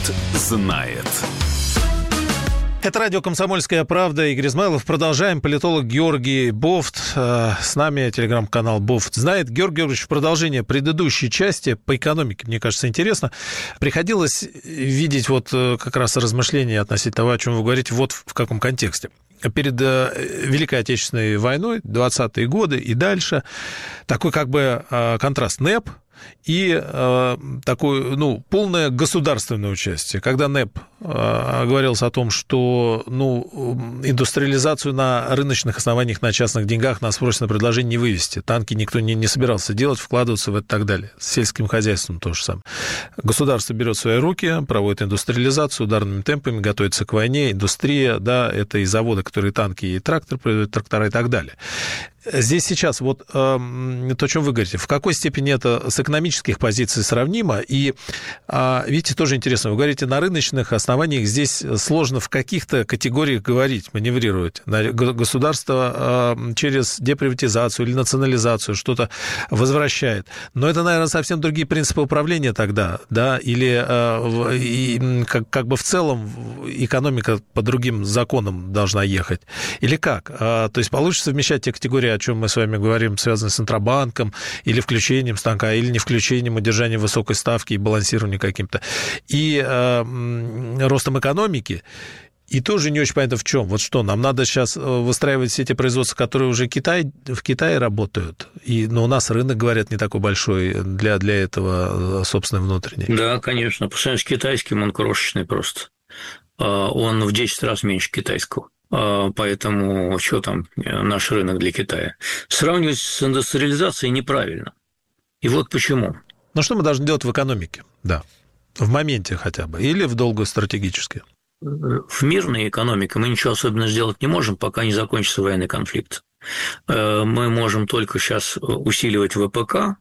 знает. Это радио «Комсомольская правда». Игорь Измайлов. Продолжаем. Политолог Георгий Бофт. С нами телеграм-канал «Бофт знает». Георгий Георгиевич, в продолжение предыдущей части по экономике, мне кажется, интересно. Приходилось видеть вот как раз размышления относительно того, о чем вы говорите, вот в каком контексте. Перед Великой Отечественной войной, 20-е годы и дальше, такой как бы контраст НЭП и такое, полное государственное участие. Когда НЭП говорилось о том, что, индустриализацию на рыночных основаниях, на частных деньгах, на спросе, на предложение не вывести. Танки никто не собирался делать, вкладываться в это и так далее. С сельским хозяйством то же самое. Государство берет в свои руки, проводит индустриализацию ударными темпами, готовится к войне. Индустрия, да, это и заводы, которые танки, и тракторы производят, трактора и так далее. Здесь сейчас вот то, о чем вы говорите, в какой степени это с экономических позиций сравнимо? И, видите, тоже интересно, вы говорите, на рыночных основаниях здесь сложно в каких-то категориях говорить, маневрировать. Государство через деприватизацию или национализацию что-то возвращает. Но это, наверное, совсем другие принципы управления тогда, да? Или как бы в целом экономика по другим законам должна ехать? Или как? То есть получится совмещать те категории, о чем мы с вами говорим, связанные с Центробанком, или включением станка, или не включением, удержанием высокой ставки и балансированием каким-то, и ростом экономики, и тоже не очень понятно в чем. Вот что, нам надо сейчас выстраивать все эти производства, которые уже в Китае работают, но у нас рынок, говорят, не такой большой для этого, собственно, внутренний. Да, конечно, по сравнению с китайским он крошечный просто. Он в 10 раз меньше китайского. Поэтому что там наш рынок для Китая? Сравнивать с индустриализацией неправильно. И вот почему. Но что мы должны делать в экономике? Да. В моменте хотя бы. Или в долгостратегически? В мирной экономике мы ничего особенно сделать не можем, пока не закончится военный конфликт. Мы можем только сейчас усиливать ВПК,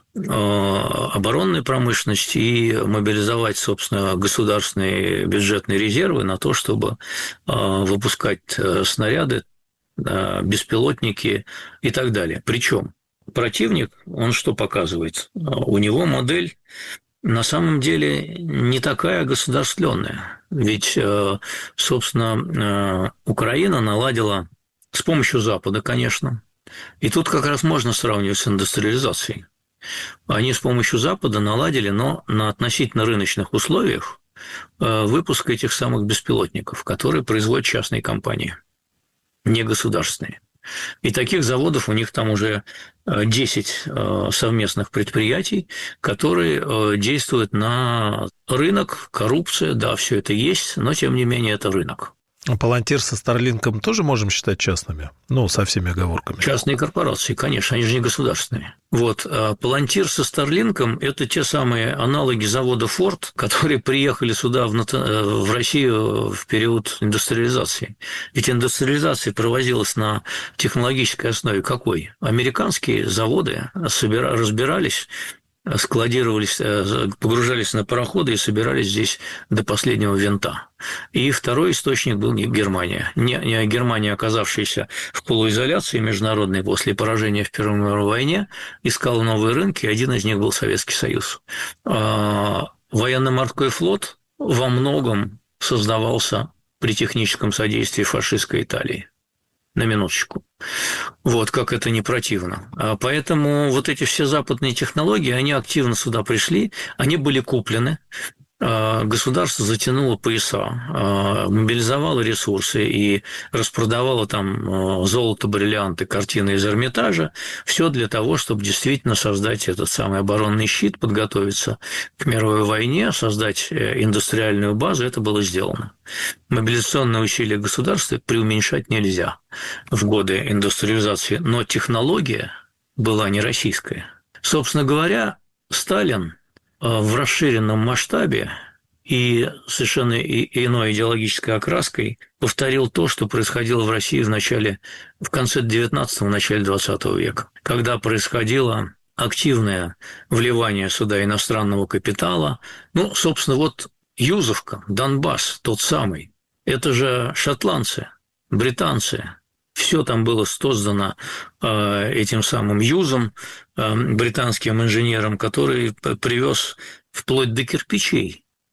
оборонную промышленность и мобилизовать, собственно, государственные бюджетные резервы на то, чтобы выпускать снаряды, беспилотники и так далее. Причем противник, он что показывает? У него модель на самом деле не такая государственная. Ведь, собственно, Украина наладила с помощью Запада, конечно. И тут как раз можно сравнивать с индустриализацией. Они с помощью Запада наладили, но на относительно рыночных условиях, выпуск этих самых беспилотников, которые производят частные компании, не государственные. И таких заводов у них там уже 10 совместных предприятий, которые действуют на рынок, коррупция, да, все это есть, но тем не менее это рынок. Палантир со Старлинком тоже можем считать частными? Со всеми оговорками. Частные корпорации, конечно, они же не государственные. Вот, Палантир со Старлинком – это те самые аналоги завода Форд, которые приехали сюда, в Россию, в период индустриализации. Ведь индустриализация проводилась на технологической основе какой? Американские заводы разбирались, складировались, погружались на пароходы и собирались здесь до последнего винта. И второй источник был Германия. Не Германия, оказавшаяся в полуизоляции международной после поражения в Первой мировой войне, искала новые рынки, один из них был Советский Союз. Военно-морской флот во многом создавался при техническом содействии фашистской Италии. На минуточку. Вот как это не противно. Поэтому вот эти все западные технологии, они активно сюда пришли, они были куплены. Государство затянуло пояса, мобилизовало ресурсы и распродавало там золото, бриллианты, картины из Эрмитажа. Все для того, чтобы действительно создать этот самый оборонный щит, подготовиться к мировой войне, создать индустриальную базу. Это было сделано. Мобилизационные усилия государства преуменьшать нельзя в годы индустриализации, но технология была не российская. Собственно говоря, Сталин в расширенном масштабе и совершенно иной идеологической окраской повторил то, что происходило в России в конце 19-го, начале 20 века, когда происходило активное вливание сюда иностранного капитала. Собственно, вот Юзовка, Донбасс, тот самый, это же шотландцы, британцы. Все там было создано этим самым Юзом, британским инженером, который привез вплоть до кирпичей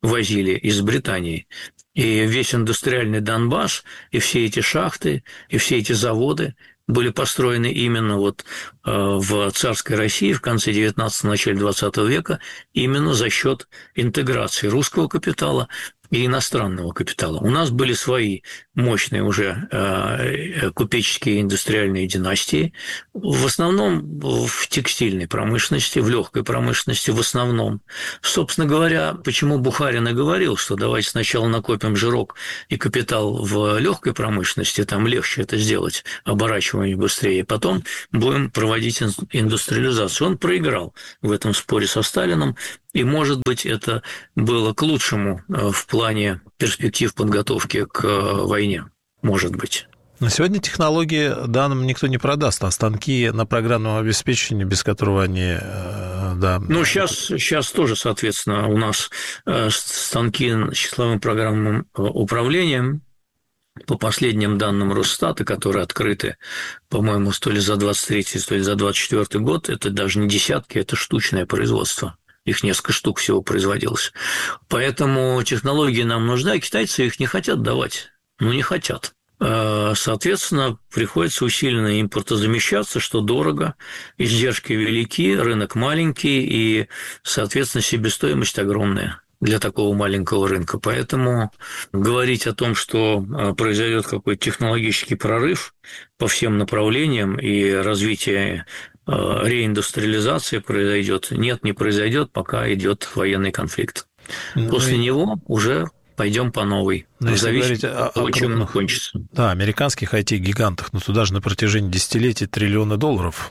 возили из Британии. И весь индустриальный Донбасс, и все эти шахты, и все эти заводы были построены именно вот в царской России в конце 19-го, начале 20 века именно за счет интеграции русского капитала и иностранного капитала. У нас были свои мощные уже купеческие индустриальные династии, в основном в текстильной промышленности, в легкой промышленности в основном. Собственно говоря, почему Бухарин и говорил, что давайте сначала накопим жирок и капитал в легкой промышленности, там легче это сделать, оборачивание быстрее, потом будем проводить индустриализацию. Он проиграл в этом споре со Сталином, и, может быть, это было к лучшему в плане перспектив подготовки к войне. Может быть. На сегодня технологии данным никто не продаст, а станки на программном обеспечении, без которого они... Да. Ну, сейчас тоже, соответственно, у нас станки с числовым программным управлением, по последним данным Росстата, которые открыты, по-моему, то ли за 23-й, то ли за 24-й год, это даже не десятки, это штучное производство. Их несколько штук всего производилось. Поэтому технологии нам нужны, а китайцы их не хотят давать. Ну, не хотят. Соответственно, приходится усиленно импортозамещаться, что дорого, издержки велики, рынок маленький и, соответственно, себестоимость огромная для такого маленького рынка. Поэтому говорить о том, что произойдет какой-то технологический прорыв по всем направлениям и развитие реиндустриализация произойдет. Нет, не произойдет, пока идет военный конфликт. После него уже пойдем по новой. Зависит от того, чем он кончится. Да, американских IT-гигантах, но туда же на протяжении десятилетий триллионы долларов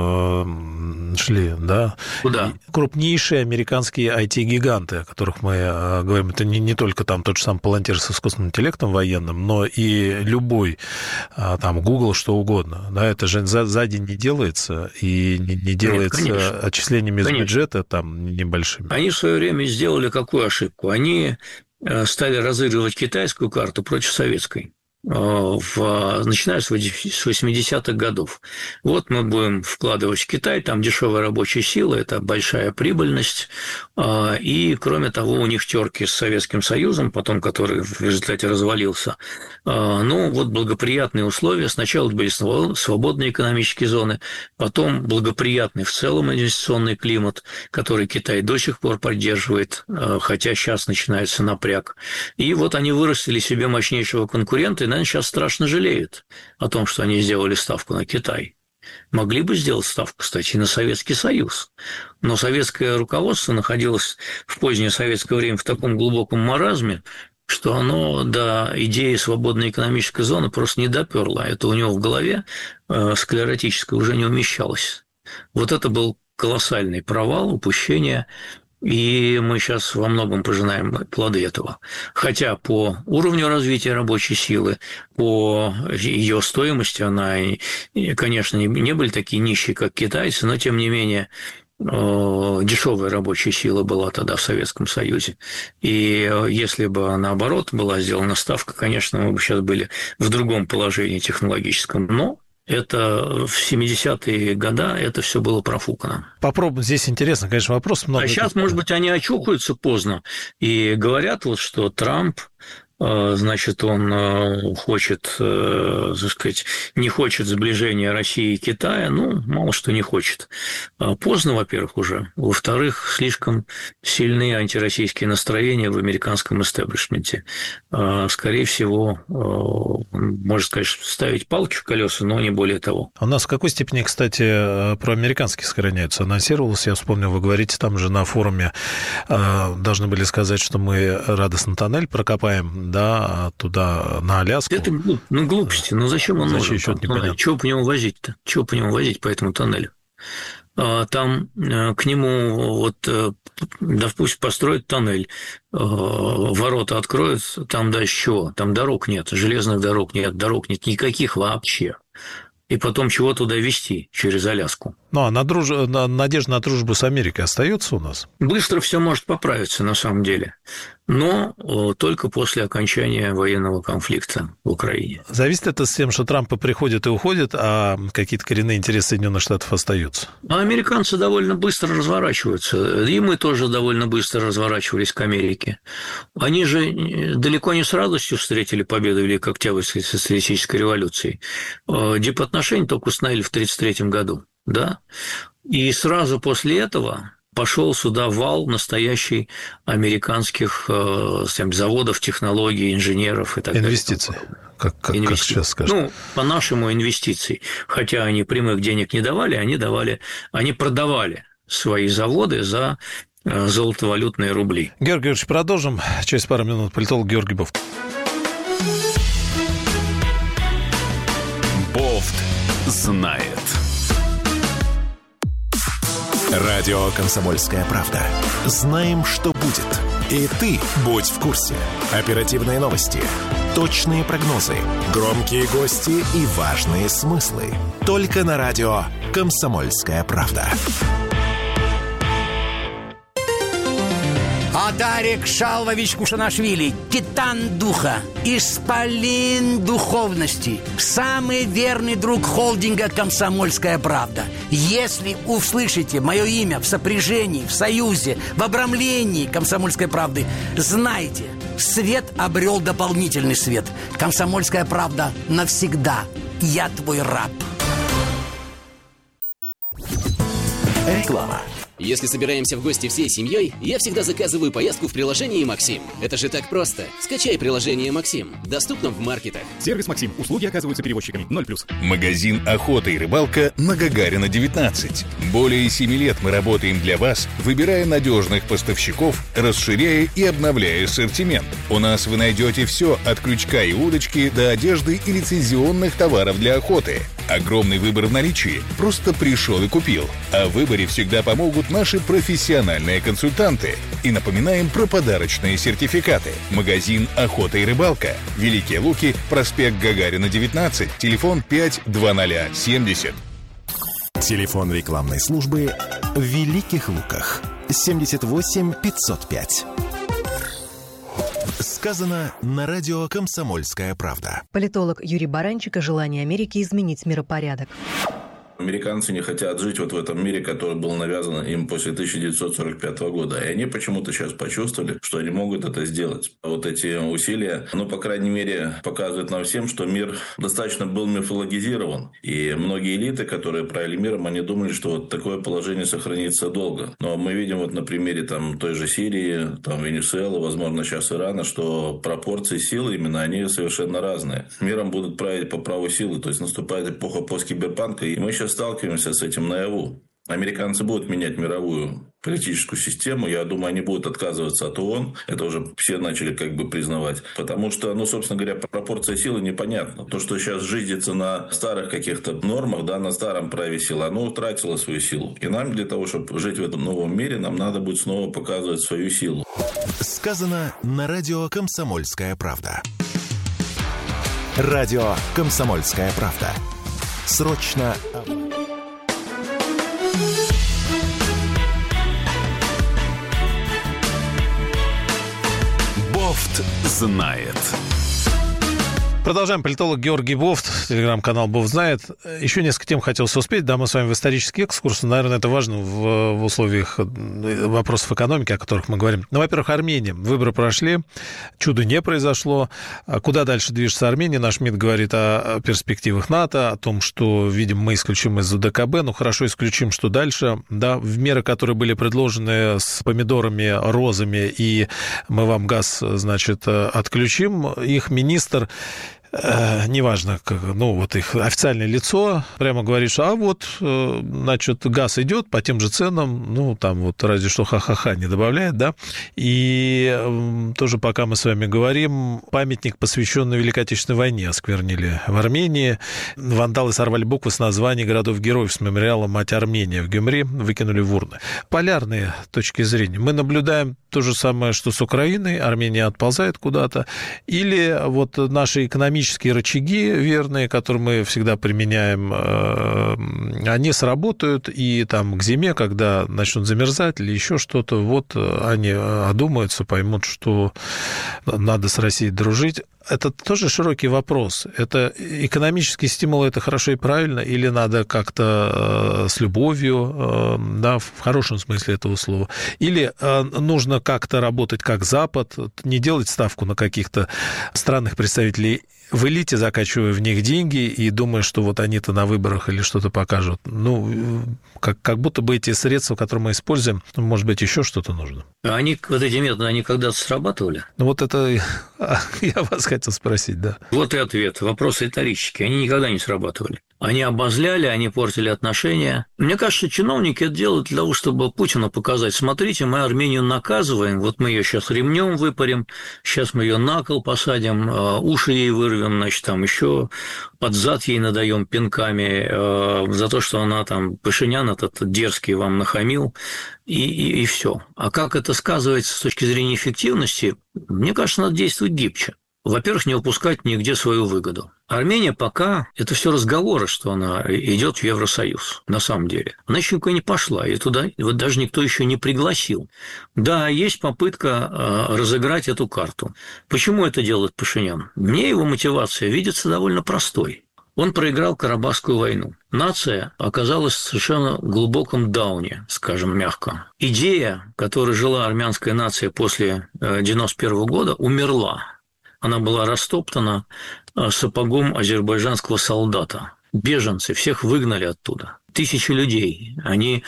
шли, да? Куда? Крупнейшие американские IT-гиганты, о которых мы говорим, это не только там тот же самый Palantir с искусственным интеллектом военным, но и любой, там, Google, что угодно. Да, это же за день не делается, и не делается отчислениями из бюджета там небольшими. Они в свое время сделали какую ошибку? Они стали разыгрывать китайскую карту против советской, начиная с 80-х годов. Вот мы будем вкладывать в Китай, там дешевая рабочая сила, это большая прибыльность, и, кроме того, у них терки с Советским Союзом, потом который в результате развалился. Ну, вот благоприятные условия. Сначала были свободные экономические зоны, потом благоприятный в целом инвестиционный климат, который Китай до сих пор поддерживает, хотя сейчас начинается напряг. И вот они вырастили себе мощнейшего конкурента, и, наверное, сейчас страшно жалеют о том, что они сделали ставку на Китай. Могли бы сделать ставку, кстати, и на Советский Союз. Но советское руководство находилось в позднее советское время в таком глубоком маразме, что оно до идеи свободной экономической зоны просто не доперло. Это у него в голове склеротическое уже не умещалось. Вот это был колоссальный провал, упущение. И мы сейчас во многом пожинаем плоды этого. Хотя по уровню развития рабочей силы, по ее стоимости, она, конечно, не были такие нищие, как китайцы, но, тем не менее, дешевая рабочая сила была тогда в Советском Союзе. И если бы, наоборот, была сделана ставка, конечно, мы бы сейчас были в другом положении технологическом. Но это в 70-е годы это все было профукано. Попробуем. Здесь интересно, конечно, вопрос много. А сейчас, может быть, они очухаются поздно и говорят, вот, что Трамп, значит, он хочет, так сказать, не хочет сближения России и Китая, ну, мало что не хочет. Поздно, во-первых, уже. Во-вторых, слишком сильные антироссийские настроения в американском истеблишменте. Скорее всего, можно сказать, ставить палки в колеса, но не более того. У нас в какой степени, кстати, проамериканские сохраняются? Анонсировалось, я вспомнил, вы говорите, там же на форуме должны были сказать, что мы радостно тоннель прокопаем, да, туда, на Аляску. Это глупости. Ну, зачем он нужен? Чего по нему возить-то? Чего по нему возить по этому тоннелю? Там к нему, вот, да пусть построят тоннель, ворота откроют, там дальше чего? Там дорог нет, железных дорог нет никаких вообще. И потом чего туда везти через Аляску? Ну, а надежда на дружбу с Америкой остается у нас? Быстро все может поправиться, на самом деле. но только после окончания военного конфликта в Украине. Зависит это с тем, что Трамп приходит и уходит, а какие-то коренные интересы Соединенных Штатов остаются? А американцы довольно быстро разворачиваются, и мы тоже довольно быстро разворачивались к Америке. Они же далеко не с радостью встретили победу Великой Октябрьской социалистической революции. Дипотношения только установили в 1933 году, да? И сразу после этого пошел сюда вал настоящий американских заводов, технологий, инженеров и так далее. Инвестиции, как сейчас скажут. По-нашему, инвестиций. Хотя они прямых денег не давали, они продавали свои заводы за золотовалютные рубли. Георгий Георгиевич, продолжим через пару минут. Политолог Георгий Бофт. Бофт знает. Радио «Комсомольская правда». Знаем, что будет. И ты будь в курсе. Оперативные новости, точные прогнозы, громкие гости и важные смыслы. Только на радио «Комсомольская правда». Адарик Шалвович Кушанашвили, титан духа, исполин духовности, самый верный друг холдинга «Комсомольская правда». Если услышите мое имя в сопряжении, в союзе, в обрамлении «Комсомольской правды», знайте, свет обрел дополнительный свет. «Комсомольская правда» навсегда. Я твой раб. Реклама. Если собираемся в гости всей семьей, я всегда заказываю поездку в приложении «Максим». Это же так просто. Скачай приложение «Максим». Доступно в маркетах. Сервис «Максим». Услуги оказываются перевозчиками. 0+. Магазин «Охота и рыбалка» на Гагарина, 19. Более 7 лет мы работаем для вас, выбирая надежных поставщиков, расширяя и обновляя ассортимент. У нас вы найдете все от крючка и удочки до одежды и лицензионных товаров для охоты. Огромный выбор в наличии. Просто пришел и купил. А в выборе всегда помогут наши профессиональные консультанты. И напоминаем про подарочные сертификаты. Магазин «Охота и рыбалка». Великие Луки, проспект Гагарина, 19. Телефон 52070. Телефон рекламной службы в Великих Луках. 78 505. Сказано на радио «Комсомольская правда». Политолог Юрий Баранчик о желании Америки изменить миропорядок. Американцы не хотят жить вот в этом мире, который был навязан им после 1945 года. И они почему-то сейчас почувствовали, что они могут это сделать. Вот эти усилия, по крайней мере, показывают нам всем, что мир достаточно был мифологизирован. И многие элиты, которые правили миром, они думали, что вот такое положение сохранится долго. Но мы видим вот на примере той же Сирии, Венесуэлы, возможно, сейчас Ирана, что пропорции силы именно, они совершенно разные. Миром будут править по праву силы, то есть наступает эпоха посткиберпанка, и мы сейчас сталкиваемся с этим наяву. Американцы будут менять мировую политическую систему. Я думаю, они будут отказываться от ООН. Это уже все начали признавать. Потому что, собственно говоря, пропорция силы непонятна. То, что сейчас жизнится на старых каких-то нормах, на старом праве силы, оно утратило свою силу. И нам для того, чтобы жить в этом новом мире, нам надо будет снова показывать свою силу. Сказано на радио «Комсомольская правда». Радио «Комсомольская правда». Срочно... Бофт знает. Продолжаем. Политолог Георгий Бофт, телеграм-канал «Бофт знает». Еще несколько тем хотелось успеть. Да, мы с вами в исторический экскурс. Наверное, это важно в условиях вопросов экономики, о которых мы говорим. Во-первых, Армения. Выборы прошли, чудо не произошло. Куда дальше движется Армения? Наш МИД говорит о перспективах НАТО, о том, что, видимо, мы исключим из УДКБ. Хорошо, исключим, что дальше. Да, в меры, которые были предложены с помидорами, розами, и мы вам газ, отключим, их министр... неважно, их официальное лицо прямо говорит, что газ идет по тем же ценам, разве что ха-ха-ха не добавляет, да, и тоже пока мы с вами говорим, памятник, посвященный Великой Отечественной войне, осквернили в Армении, вандалы сорвали буквы с названий городов-героев с мемориала «Мать Армения» в Гюмри, выкинули в урны. Полярные точки зрения. Мы наблюдаем то же самое, что с Украиной, Армения отползает куда-то, или наши экономические экономические рычаги верные, которые мы всегда применяем, они сработают, и там к зиме, когда начнут замерзать или еще что-то, вот они одумаются, поймут, что надо с Россией дружить. Это тоже широкий вопрос. Это экономический стимул, это хорошо и правильно, или надо как-то с любовью, да, в хорошем смысле этого слова, или нужно как-то работать как Запад, не делать ставку на каких-то странных представителей в элите, закачивая в них деньги и думая, что вот они-то на выборах или что-то покажут. Ну, как будто бы эти средства, которые мы используем, может быть, еще что-то нужно. Они, вот эти методы, они когда-то срабатывали? Ну, вот это я вас хотел спросить, да. Вот и ответ. Вопрос риторический. Они никогда не срабатывали. Они обозляли, они портили отношения. Мне кажется, чиновники это делают для того, чтобы Путину показать: смотрите, мы Армению наказываем, вот мы ее сейчас ремнем выпарим, сейчас мы ее на кол посадим, уши ей вырвем, значит, там еще под зад ей надаем пинками за то, что она там, Пашинян этот дерзкий вам нахамил, и все. А как это сказывается с точки зрения эффективности? Мне кажется, надо действовать гибче. Во-первых, не упускать нигде свою выгоду. Армения пока – это все разговоры, что она идет в Евросоюз, на самом деле. Она еще никуда не пошла, и туда вот даже никто еще не пригласил. Да, есть попытка разыграть эту карту. Почему это делает Пашинян? Мне его мотивация видится довольно простой. Он проиграл Карабахскую войну. Нация оказалась в совершенно глубоком дауне, скажем мягко. Идея, которой жила армянская нация после 1991 года, умерла. Она была растоптана сапогом азербайджанского солдата. Беженцы, всех выгнали оттуда. Тысячи людей. Они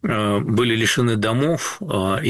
были лишены домов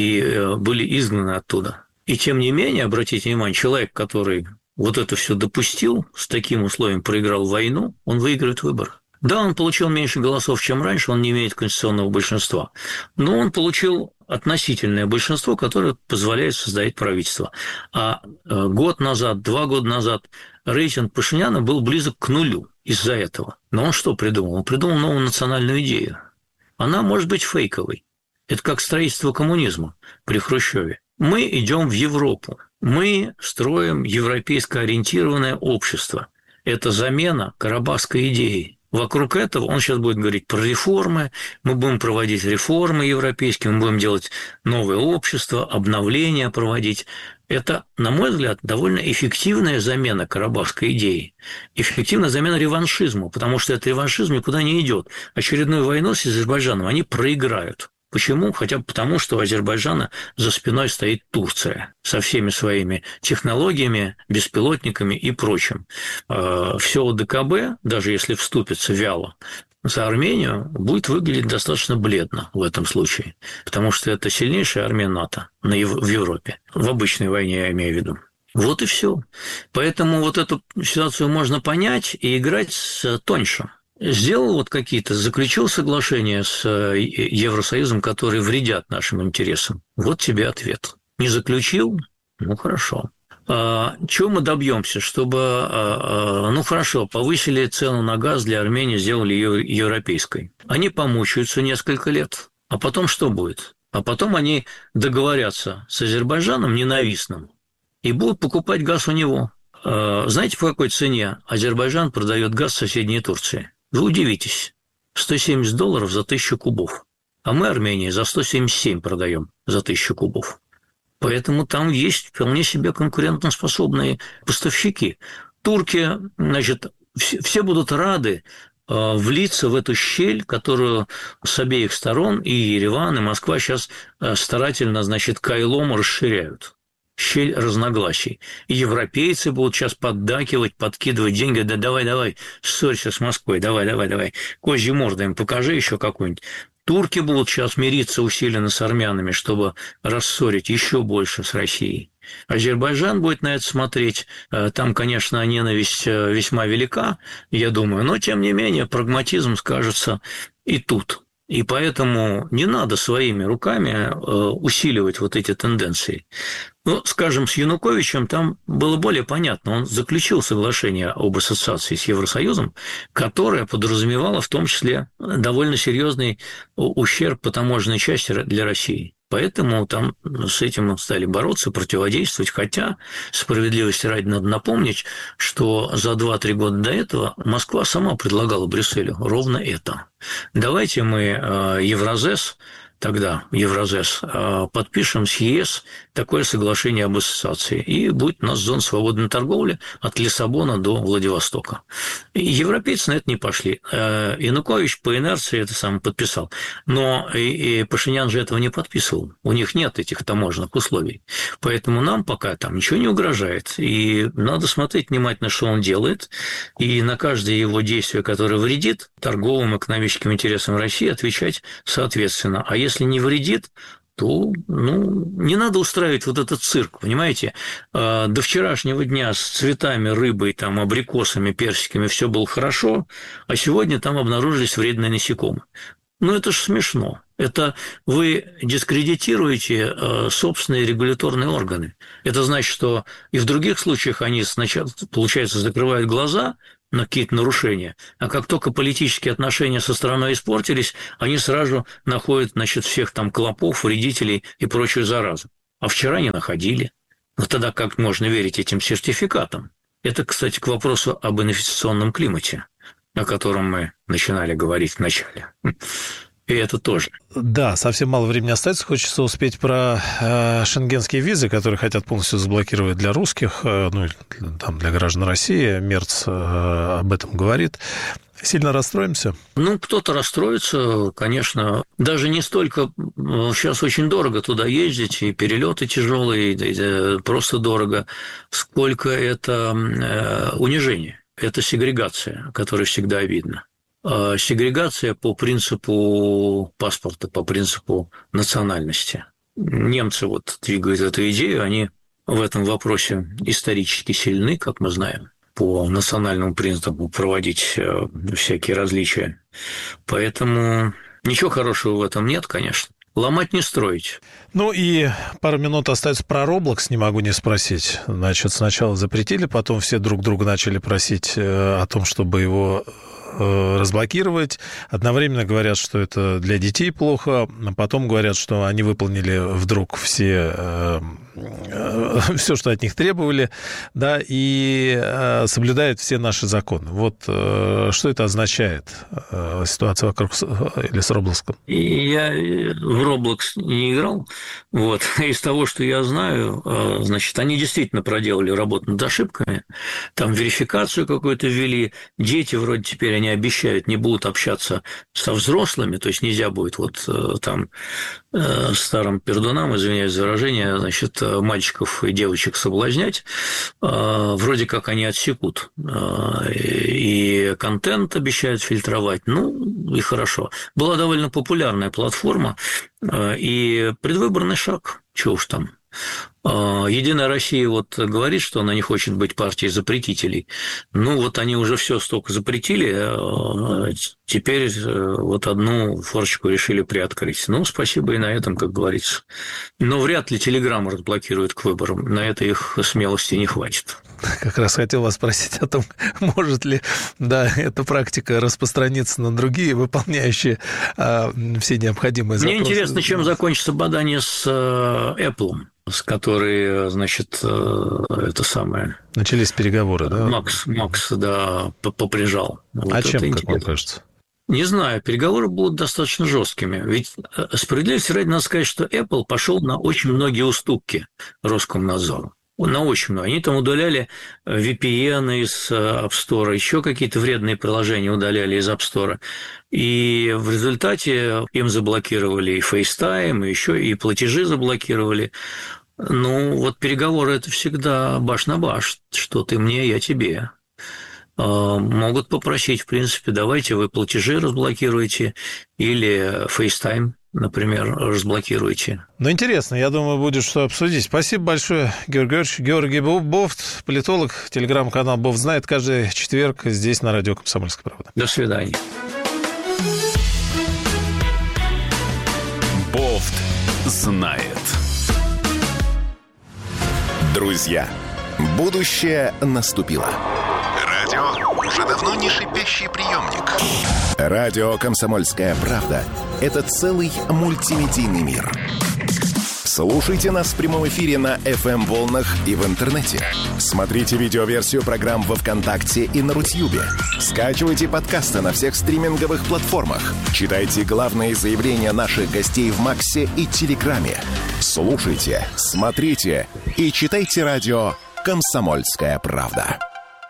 и были изгнаны оттуда. И тем не менее, обратите внимание, человек, который вот это все допустил, с таким условием проиграл войну, он выиграет выборы. Да, он получил меньше голосов, чем раньше, он не имеет конституционного большинства, но он получил относительное большинство, которое позволяет создать правительство. А год назад, 2 года назад рейтинг Пашиняна был близок к нулю из-за этого. Но он что придумал? Он придумал новую национальную идею. Она может быть фейковой. Это как строительство коммунизма при Хрущеве. Мы идем в Европу. Мы строим европейско ориентированное общество. Это замена карабахской идеи. Вокруг этого он сейчас будет говорить про реформы, мы будем проводить реформы европейские, мы будем делать новое общество, обновления проводить. Это, на мой взгляд, довольно эффективная замена карабахской идеи, эффективная замена реваншизму, потому что этот реваншизм никуда не идет. Очередную войну с Азербайджаном они проиграют. Почему? Хотя бы потому, что у Азербайджана за спиной стоит Турция со всеми своими технологиями, беспилотниками и прочим. Все ОДКБ, даже если вступится вяло, за Армению будет выглядеть достаточно бледно в этом случае, потому что это сильнейшая армия НАТО в Европе. В обычной войне я имею в виду. Вот и все. Поэтому вот эту ситуацию можно понять и играть тоньше. Сделал вот какие-то, заключил соглашения с Евросоюзом, которые вредят нашим интересам. Вот тебе ответ. Не заключил? Ну, хорошо. Чего мы добьемся, чтобы, ну, хорошо, повысили цену на газ для Армении, сделали ее европейской. Они помучаются несколько лет. А потом что будет? А потом они договорятся с Азербайджаном ненавистным и будут покупать газ у него. Знаете, по какой цене Азербайджан продает газ в соседней Турции? Вы удивитесь. $170 за 1000 кубов. А мы Армении за 177 продаем за 1000 кубов. Поэтому там есть вполне себе конкурентоспособные поставщики. Турки, значит, все будут рады влиться в эту щель, которую с обеих сторон и Ереван, и Москва сейчас старательно, значит, кайлом расширяют. Щель разногласий. И европейцы будут сейчас поддакивать, подкидывать деньги. Да давай, ссорься с Москвой, давай. Козьи морды им покажи еще какую-нибудь. Турки будут сейчас мириться усиленно с армянами, чтобы рассорить еще больше с Россией. Азербайджан будет на это смотреть. Там, конечно, ненависть весьма велика, я думаю, но, тем не менее, прагматизм скажется и тут. И поэтому не надо своими руками усиливать вот эти тенденции. Ну, скажем, с Януковичем там было более понятно. Он заключил соглашение об ассоциации с Евросоюзом, которое подразумевало в том числе довольно серьезный ущерб по таможенной части для России. Поэтому там с этим стали бороться, противодействовать. Хотя, справедливости ради, надо напомнить, что за 2-3 года до этого Москва сама предлагала Брюсселю ровно это. Давайте мы Евразес, подпишем с ЕС такое соглашение об ассоциации, и будет у нас зона свободной торговли от Лиссабона до Владивостока. И европейцы на это не пошли. Янукович по инерции это сам подписал. Но и Пашинян же этого не подписывал. У них нет этих таможенных условий. Поэтому нам пока там ничего не угрожает. И надо смотреть внимательно, что он делает. И на каждое его действие, которое вредит торговым, экономическим интересам России, отвечать соответственно. А если не вредит, то не надо устраивать вот этот цирк, понимаете? До вчерашнего дня с цветами, рыбой, там, абрикосами, персиками все было хорошо, а сегодня там обнаружились вредные насекомые. Это же смешно. Это вы дискредитируете собственные регуляторные органы. Это значит, что и в других случаях они сначала, получается, закрывают глаза на какие-то нарушения, а как только политические отношения со страной испортились, они сразу находят, всех там клопов, вредителей и прочую заразу. А вчера не находили. Тогда как можно верить этим сертификатам? Это, кстати, к вопросу об инвестиционном климате, о котором мы начинали говорить в начале. И это тоже. Да, совсем мало времени остается. Хочется успеть про шенгенские визы, которые хотят полностью заблокировать для русских, для граждан России. Мерц об этом говорит. Сильно расстроимся? Кто-то расстроится, конечно. Даже не столько... Сейчас очень дорого туда ездить, и перелеты тяжелые, и просто дорого, сколько это унижение. Это сегрегация, которая всегда видна. Сегрегация по принципу паспорта, по принципу национальности. Немцы двигают эту идею, они в этом вопросе исторически сильны, как мы знаем, по национальному принципу проводить всякие различия. Поэтому ничего хорошего в этом нет, конечно. Ломать не строить. И пару минут остается про Roblox, не могу не спросить. Сначала запретили, потом все друг друга начали просить о том, чтобы его разблокировать. Одновременно говорят, что это для детей плохо, а потом говорят, что они выполнили вдруг все, что от них требовали, да, и соблюдают все наши законы. Что это означает, ситуация вокруг или с Roblox? Я в Roblox не играл. Из того, что я знаю, они действительно проделали работу над ошибками. Там верификацию какую-то ввели. Дети вроде теперь они обещают, не будут общаться со взрослыми, то есть нельзя будет старым пердунам, извиняюсь за выражение, мальчиков и девочек соблазнять, вроде как они отсекут. И контент обещают фильтровать, и хорошо. Была довольно популярная платформа, и предвыборный шаг, чего уж там. Единая Россия говорит, что она не хочет быть партией запретителей. Они уже все столько запретили, теперь одну форочку решили приоткрыть. Спасибо и на этом, как говорится. Но вряд ли Telegram разблокирует к выборам. На это их смелости не хватит. Как раз хотел вас спросить о том, может ли эта практика распространиться на другие, выполняющие все необходимые запросы. Мне интересно, чем закончится бадание с Apple, с которой, это самое... Начались переговоры, да? Макс, поприжал. Чем, как вам кажется? Не знаю, переговоры будут достаточно жесткими. Ведь справедливости ради надо сказать, что Apple пошел на очень многие уступки Роскомнадзору. На очень много. Они там удаляли VPN из App Store, еще какие-то вредные приложения удаляли из App Store. И в результате им заблокировали и FaceTime, и еще и платежи заблокировали. Переговоры – это всегда баш на баш. Что ты мне, я тебе. Могут попросить, в принципе, давайте вы платежи разблокируете или FaceTime, например, разблокируете. Интересно, я думаю, будет что обсудить. Спасибо большое, Георгий Георгиевич. Георгий Бофт, политолог, телеграм-канал «Бофт знает», каждый четверг здесь на радио «Комсомольская правда». До свидания. Бофт знает. Друзья, будущее наступило. Радио уже давно не шипящий приемник. Радио «Комсомольская правда» — это целый мультимедийный мир. Слушайте нас в прямом эфире на FM-волнах и в интернете. Смотрите видеоверсию программ во ВКонтакте и на Рутьюбе. Скачивайте подкасты на всех стриминговых платформах. Читайте главные заявления наших гостей в Максе и Телеграме. Слушайте, смотрите и читайте радио «Комсомольская правда».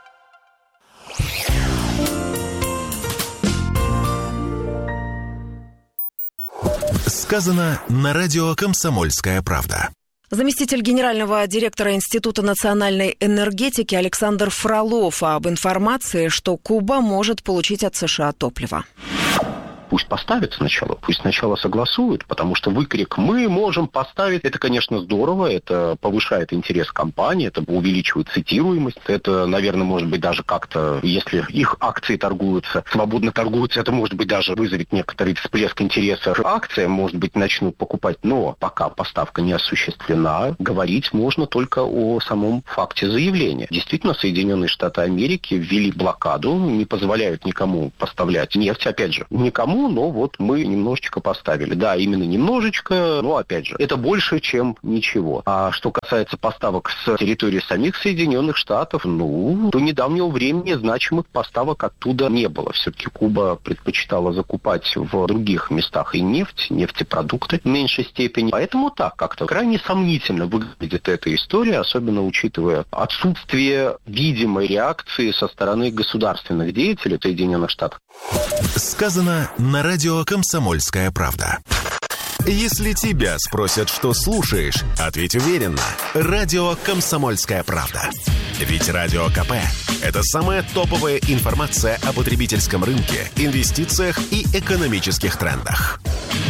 Сказано на радио «Комсомольская правда». Заместитель генерального директора Института национальной энергетики Александр Фролов об информации, что Куба может получить от США топливо. Пусть поставят сначала, пусть сначала согласуют, потому что выкрик «мы можем поставить» — это, конечно, здорово, это повышает интерес компании, это увеличивает цитируемость, это, наверное, может быть даже как-то, если их акции торгуются, свободно торгуются, это, может быть, даже вызовет некоторый всплеск интереса к акциям, может быть, начнут покупать, но пока поставка не осуществлена, говорить можно только о самом факте заявления. Действительно, Соединенные Штаты Америки ввели блокаду, не позволяют никому поставлять нефть, опять же, никому, но вот мы немножечко поставили. Да, именно немножечко, но опять же, это больше, чем ничего. А что касается поставок с территории самих Соединенных Штатов, до недавнего времени значимых поставок оттуда не было. Все-таки Куба предпочитала закупать в других местах и нефть, нефтепродукты в меньшей степени. Поэтому так, как-то крайне сомнительно выглядит эта история, особенно учитывая отсутствие видимой реакции со стороны государственных деятелей Соединенных Штатов. Сказано на радио «Комсомольская правда». Если тебя спросят, что слушаешь, ответь уверенно. Радио «Комсомольская правда». Ведь Радио КП – это самая топовая информация о потребительском рынке, инвестициях и экономических трендах.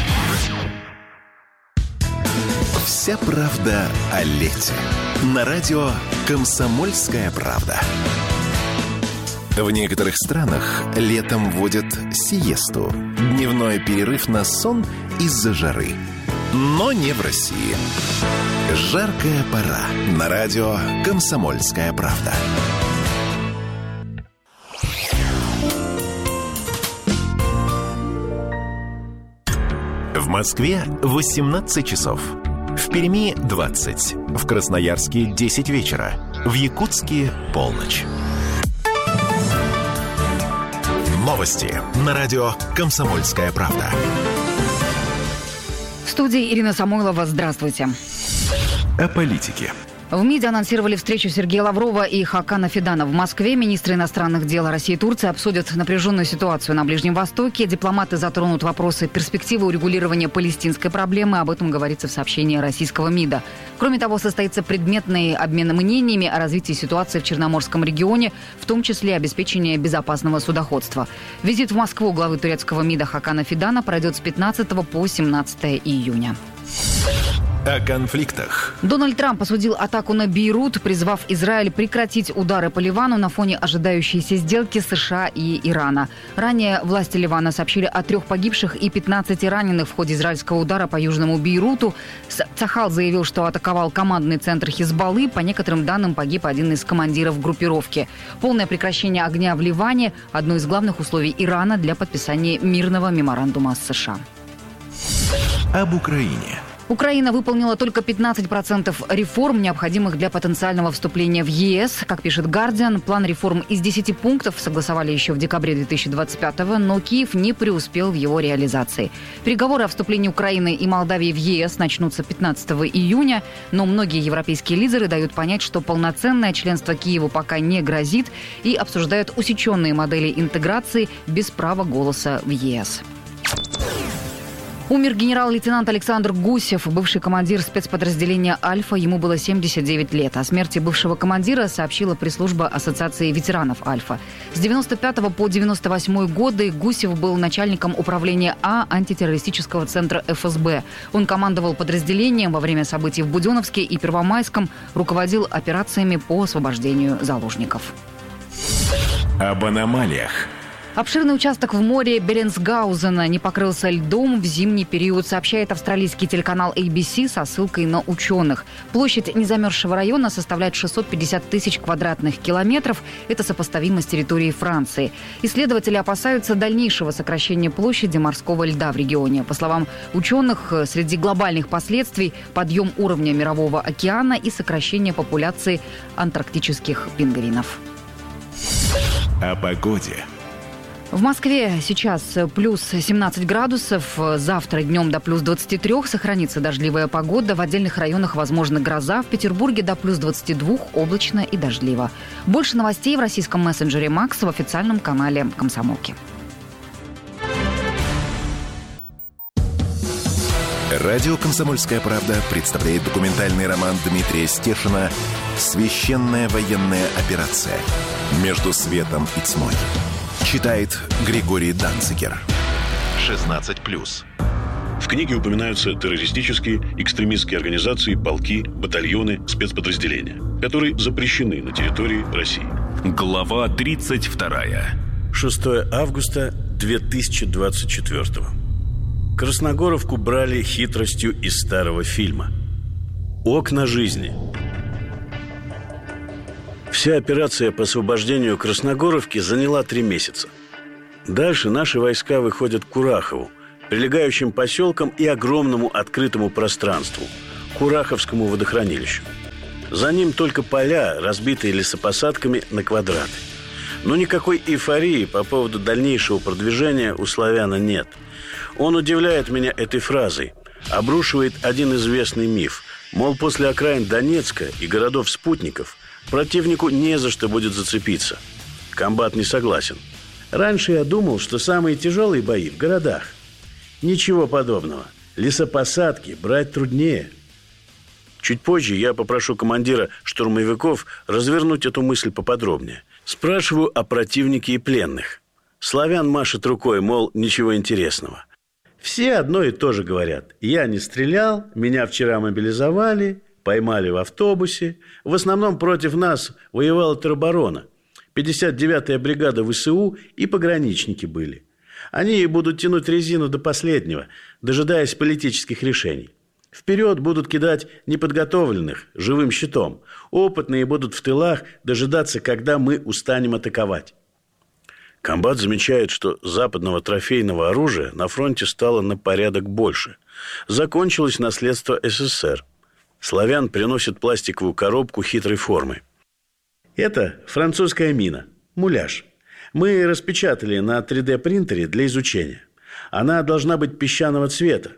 Вся правда о лете. На радио «Комсомольская правда». В некоторых странах летом вводят сиесту – дневной перерыв на сон из-за жары. Но не в России. Жаркая пора. На радио «Комсомольская правда». В Москве 18 часов. В Перми 20. В Красноярске 10 вечера. В Якутске полночь. Новости на радио «Комсомольская правда». В студии Ирина Самойлова. Здравствуйте. О политике. В МИДе анонсировали встречу Сергея Лаврова и Хакана Фидана в Москве. Министры иностранных дел России и Турции обсудят напряженную ситуацию на Ближнем Востоке. Дипломаты затронут вопросы перспективы урегулирования палестинской проблемы. Об этом говорится в сообщении российского МИДа. Кроме того, состоится предметный обмен мнениями о развитии ситуации в Черноморском регионе, в том числе обеспечение безопасного судоходства. Визит в Москву главы турецкого МИДа Хакана Фидана пройдет с 15 по 17 июня. О конфликтах. Дональд Трамп осудил атаку на Бейрут, призвав Израиль прекратить удары по Ливану на фоне ожидающейся сделки США и Ирана. Ранее власти Ливана сообщили о 3 погибших и 15 раненых в ходе израильского удара по южному Бейруту. Цахал заявил, что атаковал командный центр Хизбаллы. По некоторым данным, погиб один из командиров группировки. Полное прекращение огня в Ливане – одно из главных условий Ирана для подписания мирного меморандума с США. Об Украине. Украина выполнила только 15% реформ, необходимых для потенциального вступления в ЕС. Как пишет «Гардиан», план реформ из 10 пунктов согласовали еще в декабре 2025-го, но Киев не преуспел в его реализации. Переговоры о вступлении Украины и Молдавии в ЕС начнутся 15 июня, но многие европейские лидеры дают понять, что полноценное членство Киеву пока не грозит, и обсуждают усеченные модели интеграции без права голоса в ЕС. Умер генерал-лейтенант Александр Гусев, бывший командир спецподразделения «Альфа». Ему было 79 лет. О смерти бывшего командира сообщила пресс-служба Ассоциации ветеранов «Альфа». С 95 по 98 годы Гусев был начальником управления антитеррористического центра ФСБ. Он командовал подразделением во время событий в Буденновске и Первомайском, руководил операциями по освобождению заложников. Об аномалиях. Обширный участок в море Беллинсгаузена не покрылся льдом в зимний период, сообщает австралийский телеканал ABC со ссылкой на ученых. Площадь незамерзшего района составляет 650 тысяч квадратных километров. Это сопоставимо с территорией Франции. Исследователи опасаются дальнейшего сокращения площади морского льда в регионе. По словам ученых, среди глобальных последствий подъем уровня Мирового океана и сокращение популяции антарктических пингвинов. О погоде. В Москве сейчас плюс 17 градусов. Завтра днем до плюс 23 сохранится дождливая погода. В отдельных районах возможна гроза. В Петербурге до плюс 22 облачно и дождливо. Больше новостей в российском мессенджере Макс в официальном канале «Комсомолки». Радио «Комсомольская правда» представляет документальный роман Дмитрия Стешина «Священная военная операция. Между светом и тьмой». Читает Григорий Данцигер. 16+. В книге упоминаются террористические, экстремистские организации, полки, батальоны, спецподразделения, которые запрещены на территории России. Глава 32. 6 августа 2024. Красногоровку брали хитростью из старого фильма. «Окна жизни». Вся операция по освобождению Красногоровки заняла 3 месяца. Дальше наши войска выходят к Курахову, прилегающим поселкам и огромному открытому пространству – Кураховскому водохранилищу. За ним только поля, разбитые лесопосадками на квадраты. Но никакой эйфории по поводу дальнейшего продвижения у славяна нет. Он удивляет меня этой фразой, обрушивает один известный миф, мол, после окраин Донецка и городов-спутников противнику не за что будет зацепиться. Комбат не согласен. Раньше я думал, что самые тяжелые бои в городах. Ничего подобного. Лесопосадки брать труднее. Чуть позже я попрошу командира штурмовиков развернуть эту мысль поподробнее. Спрашиваю о противнике и пленных. Славян машет рукой, мол, ничего интересного. Все одно и то же говорят. Я не стрелял, меня вчера мобилизовали, поймали в автобусе. В основном против нас воевала тероборона. 59-я бригада ВСУ и пограничники были. Они будут тянуть резину до последнего, дожидаясь политических решений. Вперед будут кидать неподготовленных живым щитом. Опытные будут в тылах дожидаться, когда мы устанем атаковать. Комбат замечает, что западного трофейного оружия на фронте стало на порядок больше. Закончилось наследство СССР. Славян приносит пластиковую коробку хитрой формы. Это французская мина, муляж. Мы распечатали на 3D-принтере для изучения. Она должна быть песчаного цвета.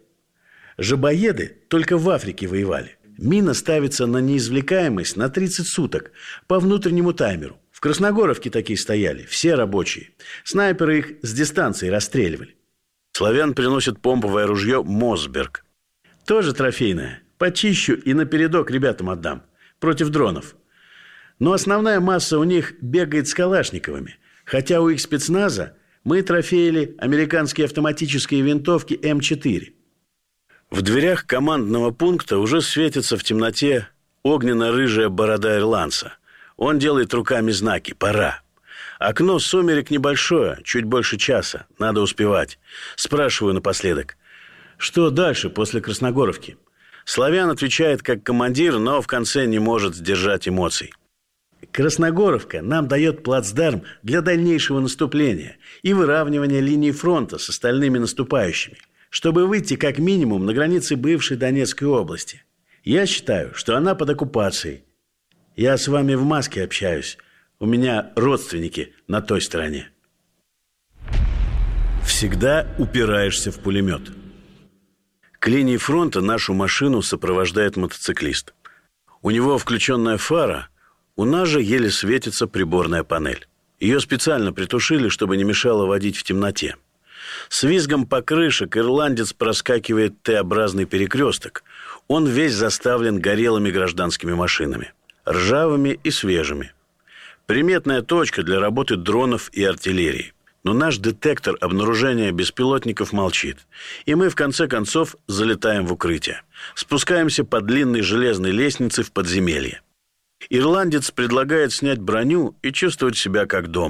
Жабоеды только в Африке воевали. Мина ставится на неизвлекаемость на 30 суток по внутреннему таймеру. В Красногоровке такие стояли, все рабочие. Снайперы их с дистанции расстреливали. Славян приносит помповое ружье «Мосберг». Тоже трофейное. Почищу и напередок ребятам отдам. Против дронов. Но основная масса у них бегает с калашниковыми. Хотя у их спецназа мы трофеили американские автоматические винтовки М4. В дверях командного пункта уже светится в темноте огненно-рыжая борода ирландца. Он делает руками знаки «Пора». Окно сумерек небольшое, чуть больше часа. Надо успевать. Спрашиваю напоследок, что дальше после Красногоровки? Славян отвечает как командир, но в конце не может сдержать эмоций. Красногоровка нам дает плацдарм для дальнейшего наступления и выравнивания линии фронта с остальными наступающими, чтобы выйти как минимум на границы бывшей Донецкой области. Я считаю, что она под оккупацией. Я с вами в маске общаюсь. У меня родственники на той стороне. Всегда упираешься в пулемет. К линии фронта нашу машину сопровождает мотоциклист. У него включенная фара, у нас же еле светится приборная панель. Ее специально притушили, чтобы не мешало водить в темноте. С визгом покрышек ирландец проскакивает Т-образный перекресток. Он весь заставлен горелыми гражданскими машинами. Ржавыми и свежими. Приметная точка для работы дронов и артиллерии. Но наш детектор обнаружения беспилотников молчит. И мы, в конце концов, залетаем в укрытие. Спускаемся по длинной железной лестнице в подземелье. Ирландец предлагает снять броню и чувствовать себя как дома.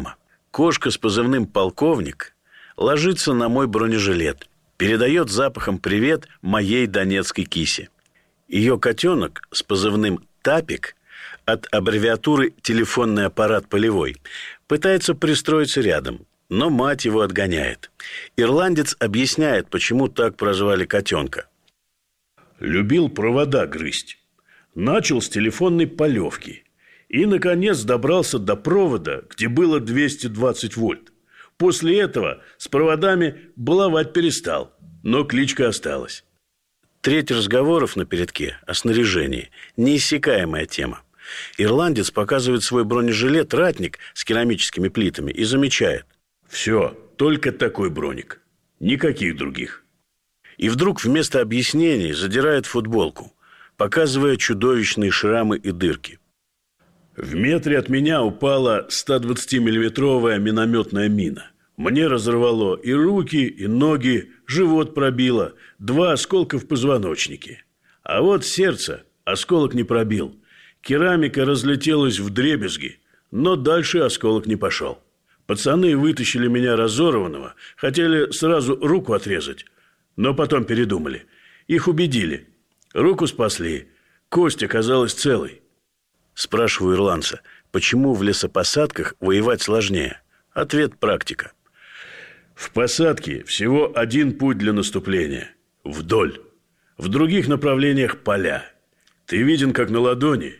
Кошка с позывным «Полковник» ложится на мой бронежилет, передает запахом привет моей донецкой кисе. Ее котенок с позывным «Тапик» от аббревиатуры «телефонный аппарат полевой» пытается пристроиться рядом, но мать его отгоняет. Ирландец объясняет, почему так прозвали котенка. Любил провода грызть. Начал с телефонной полевки. И, наконец, добрался до провода, где было 220 вольт. После этого с проводами баловать перестал, но кличка осталась. Треть разговоров на передке о снаряжении – неиссякаемая тема. Ирландец показывает свой бронежилет «Ратник» с керамическими плитами и замечает. Все, только такой броник. Никаких других. И вдруг вместо объяснений задирает футболку, показывая чудовищные шрамы и дырки. В метре от меня упала 120-миллиметровая минометная мина. Мне разорвало и руки, и ноги, живот пробило, 2 осколка в позвоночнике. А вот сердце осколок не пробил. Керамика разлетелась вдребезги, но дальше осколок не пошел. Пацаны вытащили меня разорванного, хотели сразу руку отрезать, но потом передумали. Их убедили. Руку спасли, кость оказалась целой. Спрашиваю ирландца, почему в лесопосадках воевать сложнее? Ответ – практика. В посадке всего один путь для наступления – вдоль. В других направлениях – поля. Ты виден как на ладони,